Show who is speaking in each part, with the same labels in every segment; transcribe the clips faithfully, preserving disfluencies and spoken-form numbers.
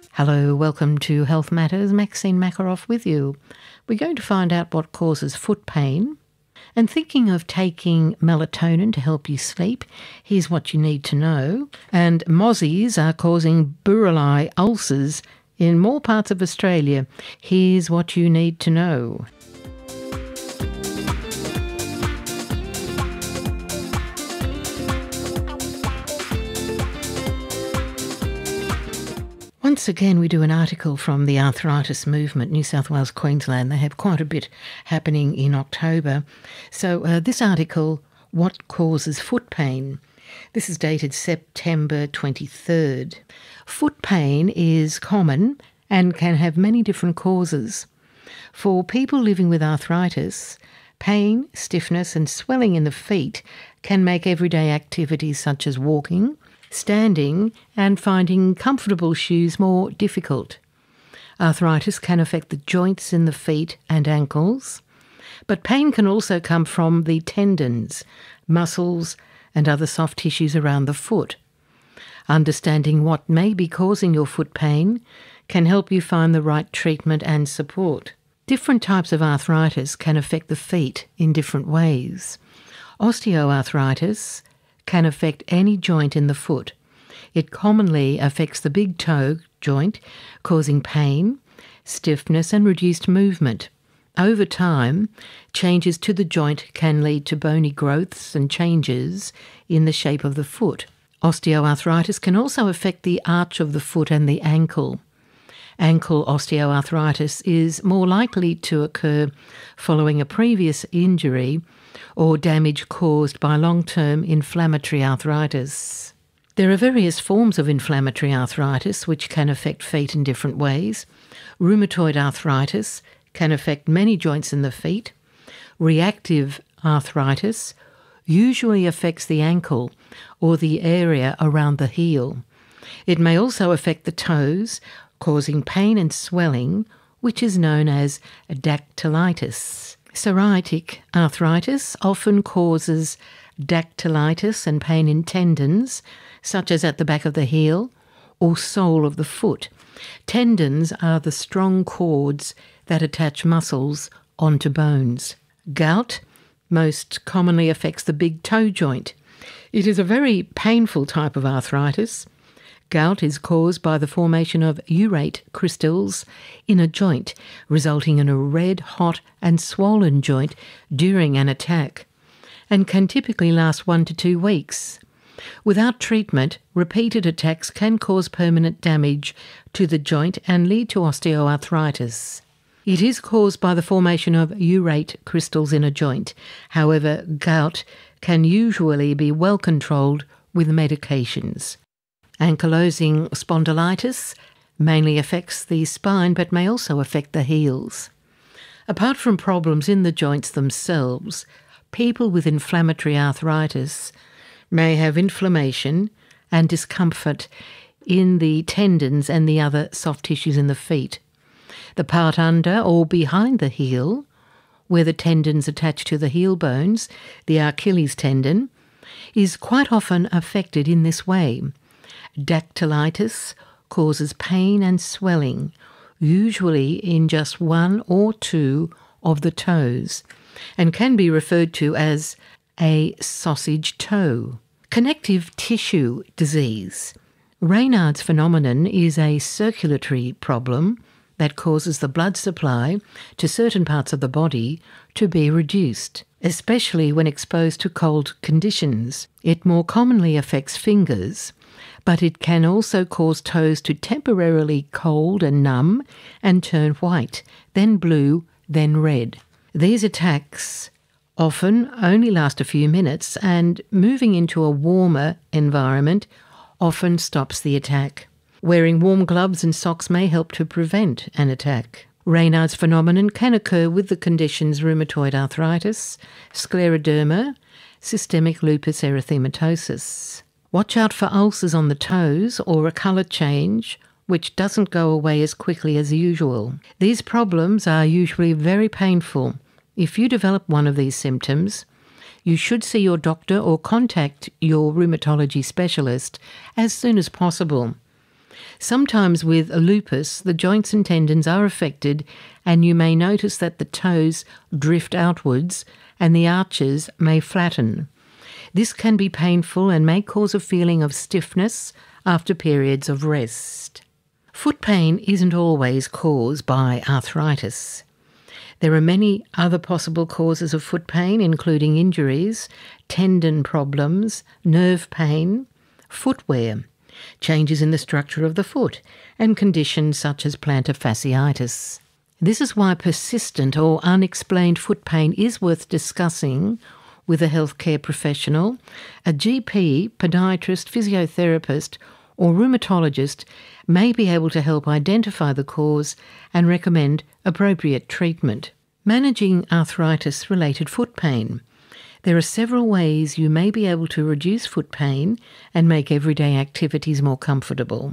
Speaker 1: Hello, welcome to Health Matters. Maxine Makaroff with you. We're going to find out what causes foot pain. And thinking of taking melatonin to help you sleep, here's what you need to know. And mozzies are causing buruli ulcers in more parts of Australia. Here's what you need to know. Once again, we do an article from the Arthritis Movement, New South Wales, Queensland. They have quite a bit happening in October. So uh, this article, What Causes Foot Pain? This is dated September twenty-third. Foot pain is common and can have many different causes. For people living with arthritis, pain, stiffness and swelling in the feet can make everyday activities such as walking, standing and finding comfortable shoes more difficult. Arthritis can affect the joints in the feet and ankles, but pain can also come from the tendons, muscles and other soft tissues around the foot. Understanding what may be causing your foot pain can help you find the right treatment and support. Different types of arthritis can affect the feet in different ways. Osteoarthritis can affect any joint in the foot. It commonly affects the big toe joint, causing pain, stiffness and reduced movement. Over time, changes to the joint can lead to bony growths and changes in the shape of the foot. Osteoarthritis can also affect the arch of the foot and the ankle. Ankle osteoarthritis is more likely to occur following a previous injury or damage caused by long-term inflammatory arthritis. There are various forms of inflammatory arthritis which can affect feet in different ways. Rheumatoid arthritis can affect many joints in the feet. Reactive arthritis usually affects the ankle or the area around the heel. It may also affect the toes, causing pain and swelling, which is known as dactylitis. Psoriatic arthritis often causes dactylitis and pain in tendons, such as at the back of the heel or sole of the foot. Tendons are the strong cords that attach muscles onto bones. Gout most commonly affects the big toe joint. It is a very painful type of arthritis. Gout is caused by the formation of urate crystals in a joint, resulting in a red, hot and swollen joint during an attack, and can typically last one to two weeks. Without treatment, repeated attacks can cause permanent damage to the joint and lead to osteoarthritis. It is caused by the formation of urate crystals in a joint. However, gout can usually be well controlled with medications. Ankylosing spondylitis mainly affects the spine but may also affect the heels. Apart from problems in the joints themselves, people with inflammatory arthritis may have inflammation and discomfort in the tendons and the other soft tissues in the feet. The part under or behind the heel, where the tendons attach to the heel bones, the Achilles tendon, is quite often affected in this way. Dactylitis causes pain and swelling, usually in just one or two of the toes, and can be referred to as a sausage toe. Connective tissue disease. Raynaud's phenomenon is a circulatory problem that causes the blood supply to certain parts of the body to be reduced, especially when exposed to cold conditions. It more commonly affects fingers, but it can also cause toes to temporarily cold and numb and turn white, then blue, then red. These attacks often only last a few minutes, and moving into a warmer environment often stops the attack. Wearing warm gloves and socks may help to prevent an attack. Raynaud's phenomenon can occur with the conditions rheumatoid arthritis, scleroderma, systemic lupus erythematosus. Watch out for ulcers on the toes or a colour change which doesn't go away as quickly as usual. These problems are usually very painful. If you develop one of these symptoms, you should see your doctor or contact your rheumatology specialist as soon as possible. Sometimes with lupus, the joints and tendons are affected, and you may notice that the toes drift outwards and the arches may flatten. This can be painful and may cause a feeling of stiffness after periods of rest. Foot pain isn't always caused by arthritis. There are many other possible causes of foot pain, including injuries, tendon problems, nerve pain, footwear, changes in the structure of the foot, and conditions such as plantar fasciitis. This is why persistent or unexplained foot pain is worth discussing with a healthcare professional. A G P, podiatrist, physiotherapist, or rheumatologist may be able to help identify the cause and recommend appropriate treatment. Managing arthritis-related foot pain. There are several ways you may be able to reduce foot pain and make everyday activities more comfortable.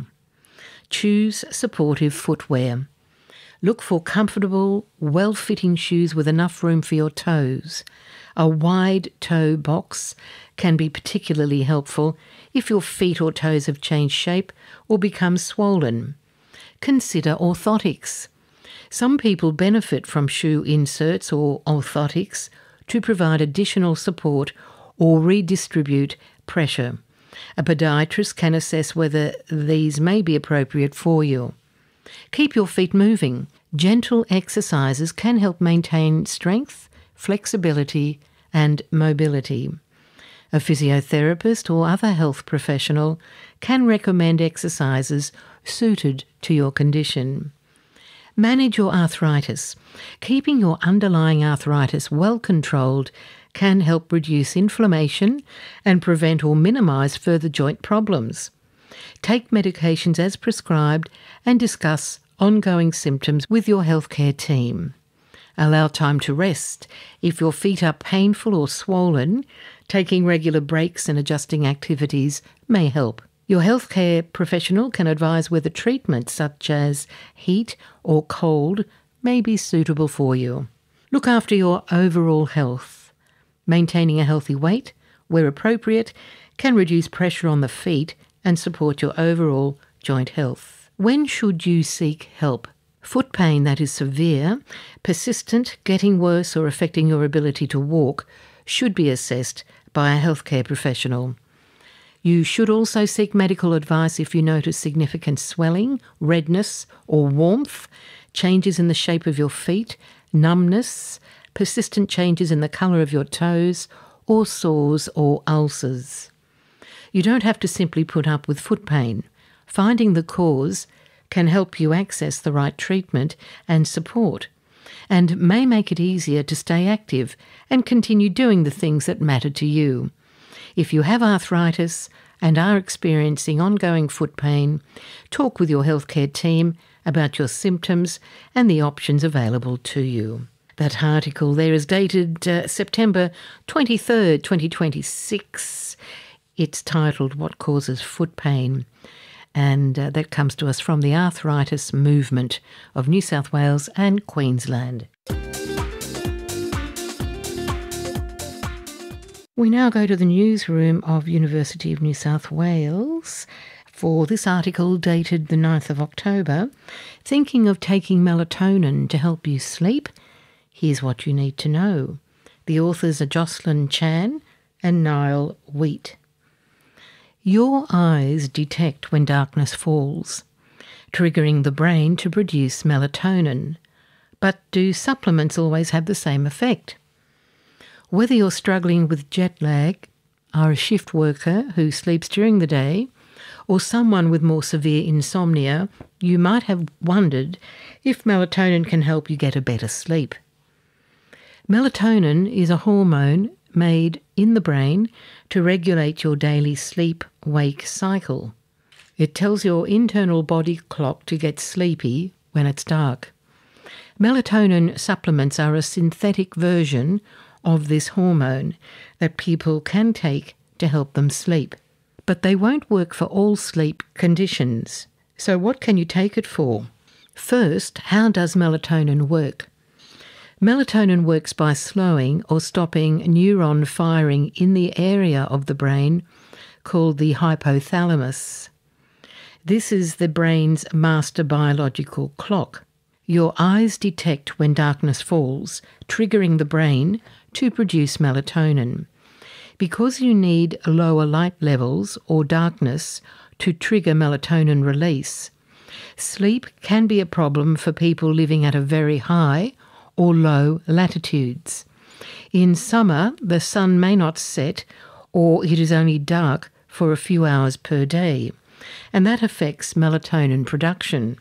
Speaker 1: Choose supportive footwear. Look for comfortable, well-fitting shoes with enough room for your toes. A wide toe box can be particularly helpful if your feet or toes have changed shape or become swollen. Consider orthotics. Some people benefit from shoe inserts or orthotics to provide additional support or redistribute pressure. A podiatrist can assess whether these may be appropriate for you. Keep your feet moving. Gentle exercises can help maintain strength, flexibility, and mobility. A physiotherapist or other health professional can recommend exercises suited to your condition. Manage your arthritis. Keeping your underlying arthritis well controlled can help reduce inflammation and prevent or minimise further joint problems. Take medications as prescribed and discuss ongoing symptoms with your healthcare team. Allow time to rest. If your feet are painful or swollen, taking regular breaks and adjusting activities may help. Your healthcare professional can advise whether treatments such as heat or cold may be suitable for you. Look after your overall health. Maintaining a healthy weight, where appropriate, can reduce pressure on the feet and support your overall joint health. When should you seek help? Foot pain that is severe, persistent, getting worse, or affecting your ability to walk should be assessed by a healthcare professional. You should also seek medical advice if you notice significant swelling, redness, or warmth, changes in the shape of your feet, numbness, persistent changes in the colour of your toes, or sores or ulcers. You don't have to simply put up with foot pain. Finding the cause can help you access the right treatment and support, and may make it easier to stay active and continue doing the things that matter to you. If you have arthritis and are experiencing ongoing foot pain, talk with your healthcare team about your symptoms and the options available to you. That article there is dated uh, September twenty-third, twenty twenty-six. It's titled "What Causes Foot Pain?" And uh, that comes to us from the Arthritis Movement of New South Wales and Queensland. We now go to the newsroom of University of New South Wales for this article dated the ninth of October. Thinking of taking melatonin to help you sleep? Here's what you need to know. The authors are Jocelyn Chan and Niall Wheat. Your eyes detect when darkness falls, triggering the brain to produce melatonin. But do supplements always have the same effect? Whether you're struggling with jet lag, are a shift worker who sleeps during the day, or someone with more severe insomnia, you might have wondered if melatonin can help you get a better sleep. Melatonin is a hormone made in the brain to regulate your daily sleep-wake cycle. It tells your internal body clock to get sleepy when it's dark. Melatonin supplements are a synthetic version of this hormone that people can take to help them sleep. But they won't work for all sleep conditions. So what can you take it for? First, how does melatonin work? Melatonin works by slowing or stopping neuron firing in the area of the brain called the hypothalamus. This is the brain's master biological clock. Your eyes detect when darkness falls, triggering the brain to produce melatonin. Because you need lower light levels or darkness to trigger melatonin release, sleep can be a problem for people living at a very high or low latitudes. In summer, the sun may not set, or it is only dark for a few hours per day, and that affects melatonin production.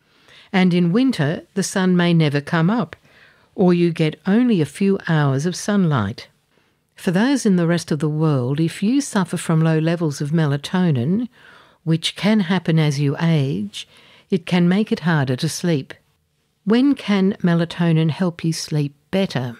Speaker 1: And in winter, the sun may never come up, or you get only a few hours of sunlight. For those in the rest of the world, if you suffer from low levels of melatonin, which can happen as you age, it can make it harder to sleep. When can melatonin help you sleep better?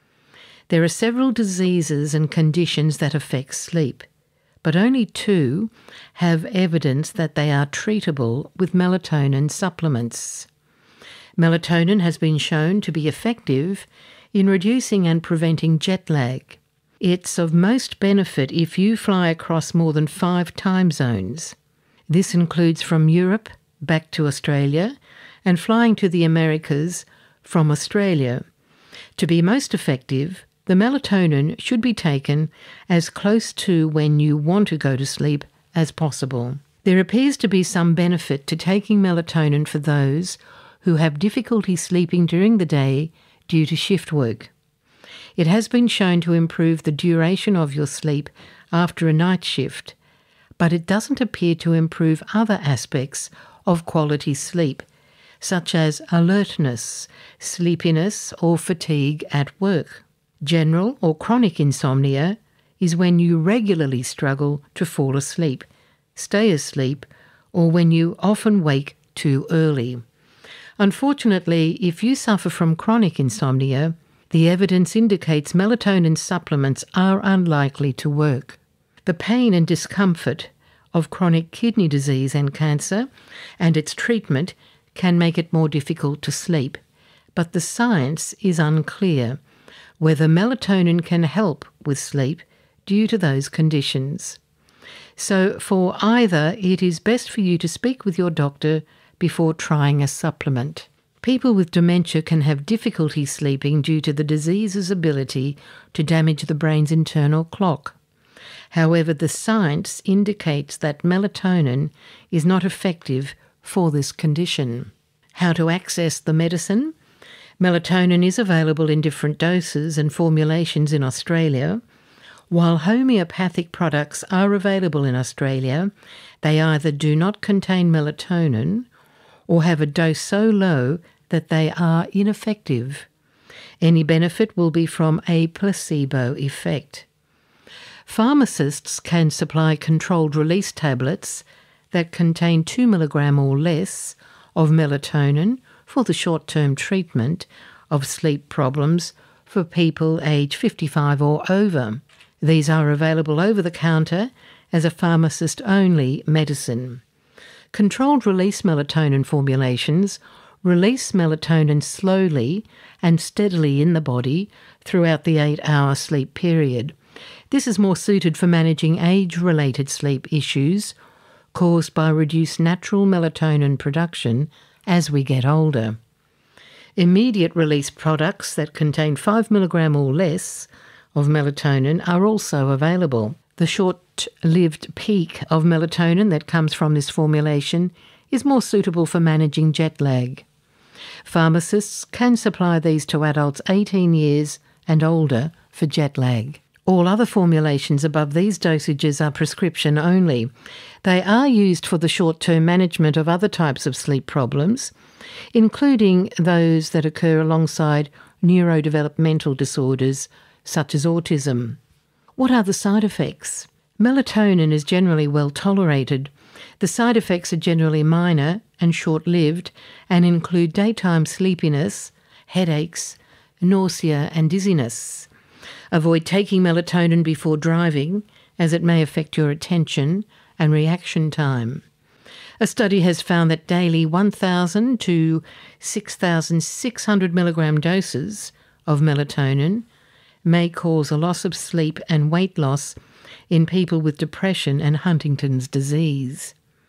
Speaker 1: There are several diseases and conditions that affect sleep, but only two have evidence that they are treatable with melatonin supplements. Melatonin has been shown to be effective in reducing and preventing jet lag. It's of most benefit if you fly across more than five time zones. This includes from Europe back to Australia and flying to the Americas from Australia. To be most effective, the melatonin should be taken as close to when you want to go to sleep as possible. There appears to be some benefit to taking melatonin for those who have difficulty sleeping during the day due to shift work. It has been shown to improve the duration of your sleep after a night shift, but it doesn't appear to improve other aspects of quality sleep, such as alertness, sleepiness, or fatigue at work. General or chronic insomnia is when you regularly struggle to fall asleep, stay asleep, or when you often wake too early. Unfortunately, if you suffer from chronic insomnia, the evidence indicates melatonin supplements are unlikely to work. The pain and discomfort of chronic kidney disease and cancer and its treatment can make it more difficult to sleep, but the science is unclear whether melatonin can help with sleep due to those conditions. So for either, it is best for you to speak with your doctor before trying a supplement. People with dementia can have difficulty sleeping due to the disease's ability to damage the brain's internal clock. However, the science indicates that melatonin is not effective for this condition. How to access the medicine? Melatonin is available in different doses and formulations in Australia. While homeopathic products are available in Australia, they either do not contain melatonin or have a dose so low that they are ineffective. Any benefit will be from a placebo effect. Pharmacists can supply controlled release tablets that contain two milligrams or less of melatonin for the short-term treatment of sleep problems for people aged fifty-five or over. These are available over the counter as a pharmacist-only medicine. Controlled release melatonin formulations release melatonin slowly and steadily in the body throughout the eight-hour sleep period. This is more suited for managing age-related sleep issues caused by reduced natural melatonin production as we get older. Immediate release products that contain five milligrams or less of melatonin are also available. The short-lived peak of melatonin that comes from this formulation is more suitable for managing jet lag. Pharmacists can supply these to adults eighteen years and older for jet lag. All other formulations above these dosages are prescription only. They are used for the short-term management of other types of sleep problems, including those that occur alongside neurodevelopmental disorders such as autism. What are the side effects? Melatonin is generally well tolerated. The side effects are generally minor and short-lived and include daytime sleepiness, headaches, nausea and dizziness. Avoid taking melatonin before driving, as it may affect your attention and reaction time. A study has found that daily one thousand to six thousand six hundred milligram doses of melatonin may cause a loss of sleep and weight loss in people with depression and Huntington's disease.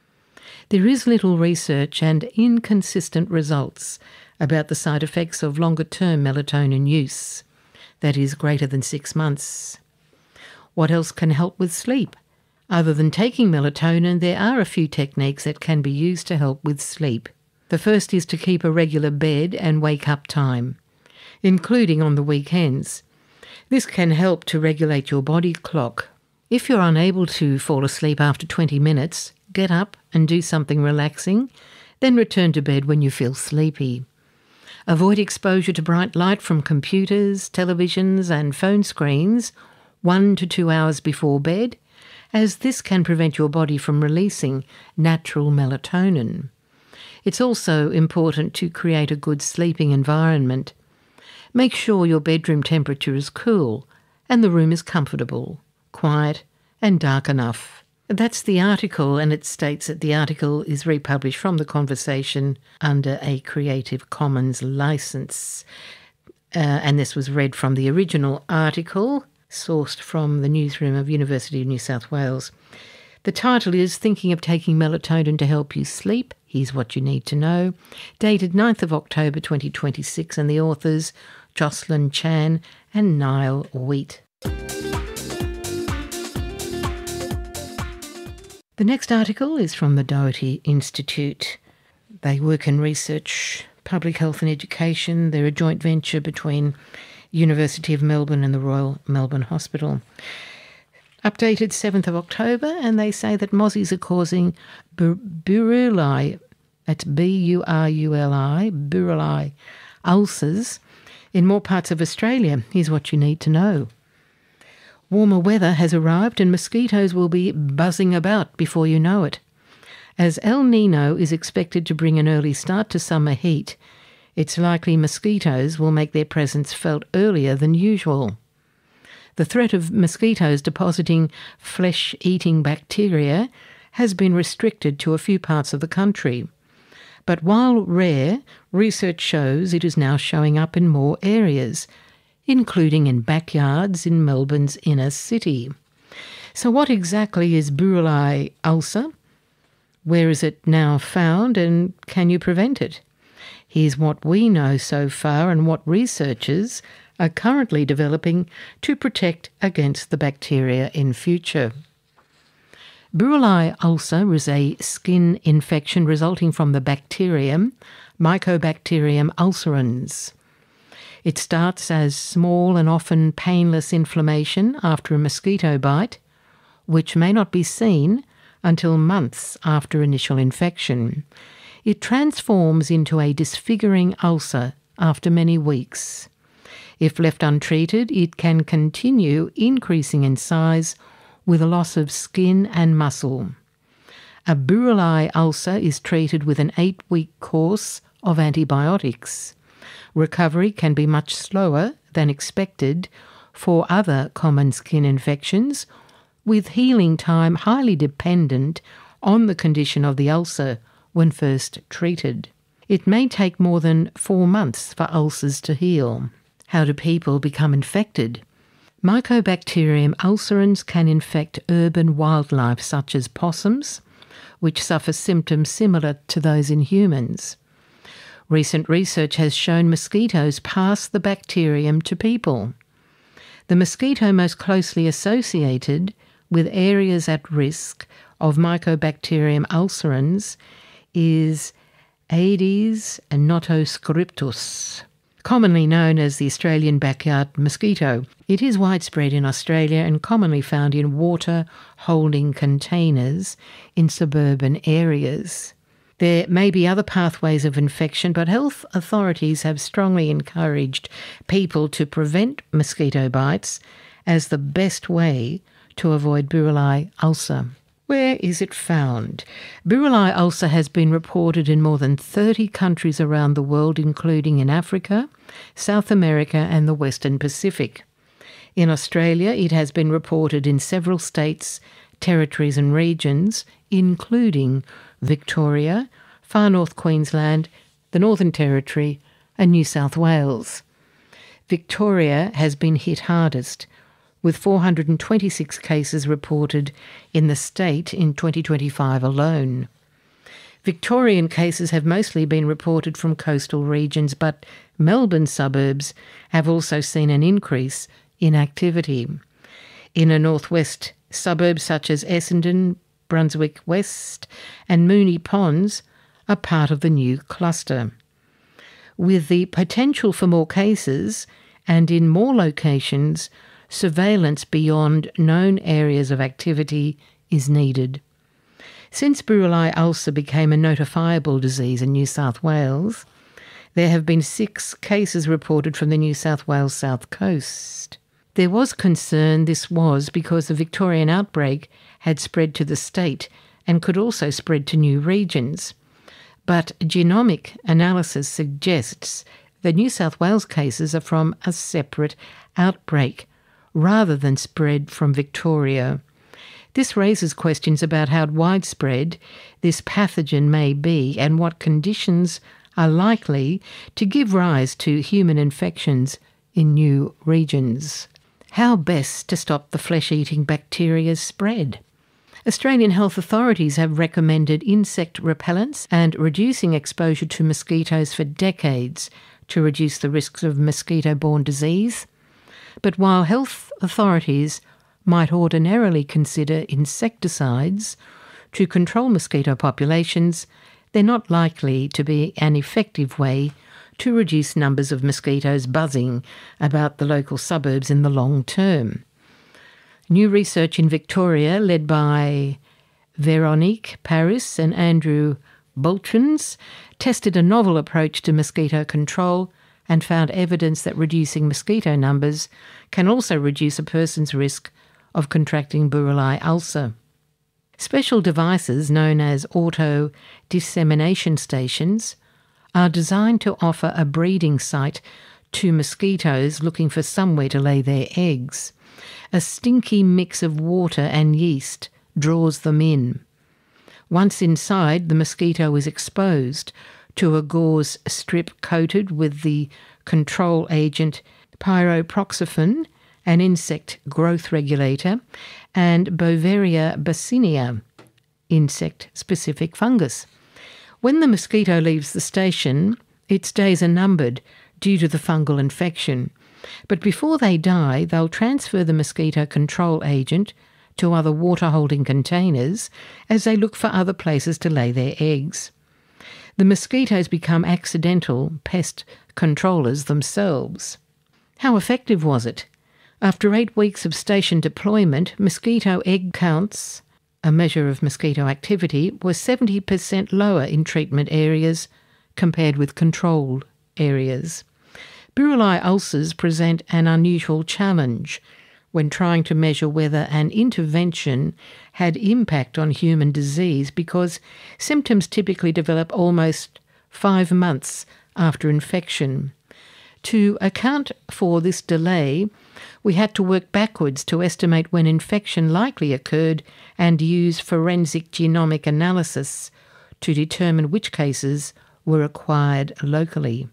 Speaker 1: There is little research and inconsistent results about the side effects of longer-term melatonin use, that is, greater than six months. What else can help with sleep? Other than taking melatonin, there are a few techniques that can be used to help with sleep. The first is to keep a regular bed and wake-up time, including on the weekends. This can help to regulate your body clock. If you're unable to fall asleep after twenty minutes, get up and do something relaxing, then return to bed when you feel sleepy. Avoid exposure to bright light from computers, televisions and phone screens one to two hours before bed, as this can prevent your body from releasing natural melatonin. It's also important to create a good sleeping environment. Make sure your bedroom temperature is cool and the room is comfortable, quiet and dark enough. That's the article, and it states that the article is republished from the conversation under a Creative Commons license. Uh, and this was read from the original article, sourced from the newsroom of University of New South Wales. The title is Thinking of Taking Melatonin to Help You Sleep? Here's What You Need to Know, dated ninth of October twenty twenty-six, and the authors Jocelyn Chan and Niall Wheat. The next article is from the Doherty Institute. They work in research, public health and education. They're a joint venture between University of Melbourne and the Royal Melbourne Hospital. Updated seventh of October, and they say that mozzies are causing bur- buruli, that's B U R U L I, buruli ulcers in more parts of Australia. Here's what you need to know. Warmer weather has arrived and mosquitoes will be buzzing about before you know it. As El Nino is expected to bring an early start to summer heat, it's likely mosquitoes will make their presence felt earlier than usual. The threat of mosquitoes depositing flesh-eating bacteria has been restricted to a few parts of the country. But while rare, research shows it is now showing up in more areas, including in backyards in Melbourne's inner city. So what exactly is buruli ulcer? Where is it now found, and can you prevent it? Here's what we know so far and what researchers are currently developing to protect against the bacteria in future. Buruli ulcer is a skin infection resulting from the bacterium Mycobacterium ulcerans. It starts as small and often painless inflammation after a mosquito bite, which may not be seen until months after initial infection. It transforms into a disfiguring ulcer after many weeks. If left untreated, it can continue increasing in size with a loss of skin and muscle. A buruli ulcer is treated with an eight-week course of antibiotics. Recovery can be much slower than expected for other common skin infections, with healing time highly dependent on the condition of the ulcer when first treated. It may take more than four months for ulcers to heal. How do people become infected? Mycobacterium ulcerans can infect urban wildlife such as possums, which suffer symptoms similar to those in humans. Recent research has shown mosquitoes pass the bacterium to people. The mosquito most closely associated with areas at risk of Mycobacterium ulcerans is Aedes notoschriptus, commonly known as the Australian backyard mosquito. It is widespread in Australia and commonly found in water-holding containers in suburban areas. There may be other pathways of infection, but health authorities have strongly encouraged people to prevent mosquito bites as the best way to avoid buruli ulcer. Where is it found? Buruli ulcer has been reported in more than thirty countries around the world, including in Africa, South America and the Western Pacific. In Australia, it has been reported in several states, territories and regions, including Victoria, Far North Queensland, the Northern Territory and New South Wales. Victoria has been hit hardest, with four hundred twenty-six cases reported in the state in twenty twenty-five alone. Victorian cases have mostly been reported from coastal regions, but Melbourne suburbs have also seen an increase in activity. Inner northwest suburbs such as Essendon, Brunswick West and Moonee Ponds are part of the new cluster. With the potential for more cases and in more locations, surveillance beyond known areas of activity is needed. Since Buruli ulcer became a notifiable disease in New South Wales, there have been six cases reported from the New South Wales South Coast. There was concern this was because the Victorian outbreak had spread to the state and could also spread to new regions. But genomic analysis suggests the New South Wales cases are from a separate outbreak rather than spread from Victoria. This raises questions about how widespread this pathogen may be and what conditions are likely to give rise to human infections in new regions. How best to stop the flesh-eating bacteria's spread? Australian health authorities have recommended insect repellents and reducing exposure to mosquitoes for decades to reduce the risks of mosquito-borne disease. But while health authorities might ordinarily consider insecticides to control mosquito populations, they're not likely to be an effective way to reduce numbers of mosquitoes buzzing about the local suburbs in the long term. New research in Victoria, led by Veronique Paris and Andrew Boltrins, tested a novel approach to mosquito control and found evidence that reducing mosquito numbers can also reduce a person's risk of contracting Buruli ulcer. Special devices known as auto-dissemination stations are designed to offer a breeding site to mosquitoes looking for somewhere to lay their eggs. A stinky mix of water and yeast draws them in. Once inside, the mosquito is exposed to a gauze strip coated with the control agent pyroproxyphene, an insect growth regulator, and Beauveria bassinia, insect-specific fungus. When the mosquito leaves the station, its days are numbered due to the fungal infection. But before they die, they'll transfer the mosquito control agent to other water-holding containers as they look for other places to lay their eggs. The mosquitoes become accidental pest controllers themselves. How effective was it? After eight weeks of station deployment, mosquito egg counts, a measure of mosquito activity, were seventy percent lower in treatment areas compared with controlled areas. Buruli ulcers present an unusual challenge when trying to measure whether an intervention had impact on human disease because symptoms typically develop almost five months after infection. To account for this delay, we had to work backwards to estimate when infection likely occurred and use forensic genomic analysis to determine which cases were acquired locally.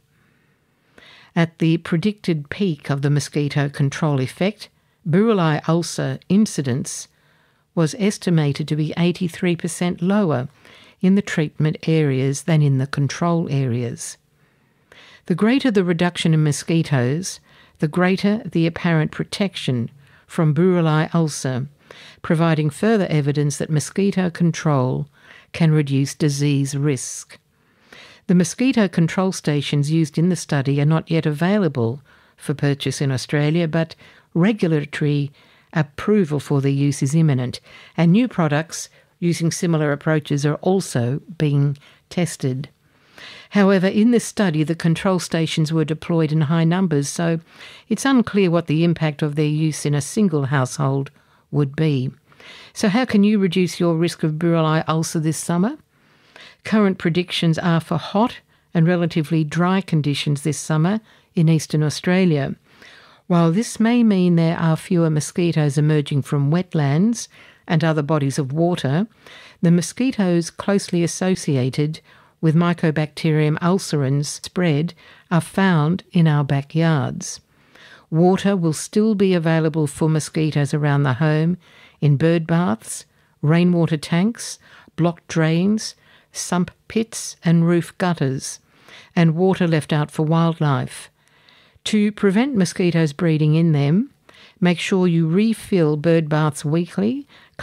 Speaker 1: At the predicted peak of the mosquito control effect, Buruli ulcer incidence was estimated to be eighty-three percent lower in the treatment areas than in the control areas. The greater the reduction in mosquitoes, the greater the apparent protection from Buruli ulcer, providing further evidence that mosquito control can reduce disease risk. The mosquito control stations used in the study are not yet available for purchase in Australia, but regulatory approval for their use is imminent, and new products using similar approaches are also being tested. However, in this study, the control stations were deployed in high numbers, so it's unclear what the impact of their use in a single household would be. So how can you reduce your risk of Buruli ulcer this summer? Current predictions are for hot and relatively dry conditions this summer in eastern Australia. While this may mean there are fewer mosquitoes emerging from wetlands and other bodies of water, the mosquitoes closely associated with Mycobacterium ulcerans spread are found in our backyards. Water will still be available for mosquitoes around the home in bird baths, rainwater tanks, blocked drains, sump pits and roof gutters, and water left out for wildlife. To prevent mosquitoes breeding in them, make sure you refill bird baths weekly